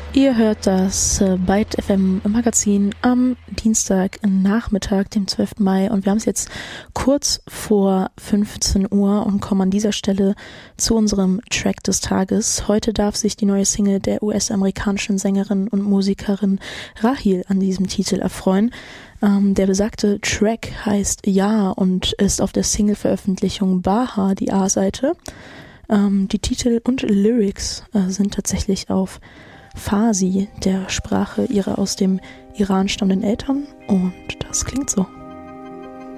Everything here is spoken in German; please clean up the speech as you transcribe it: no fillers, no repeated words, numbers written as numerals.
Ihr hört das Byte FM Magazin am Dienstagnachmittag, dem 12. Mai, und wir haben es jetzt kurz vor 15 Uhr und kommen an dieser Stelle zu unserem Track des Tages. Heute darf sich die neue Single der US-amerikanischen Sängerin und Musikerin Rahil an diesem Titel erfreuen. Der besagte Track heißt Ja und ist auf der Single-Veröffentlichung Baha, die A-Seite. Die Titel und Lyrics sind tatsächlich auf Farsi, der Sprache ihrer aus dem Iran stammenden Eltern, und das klingt so.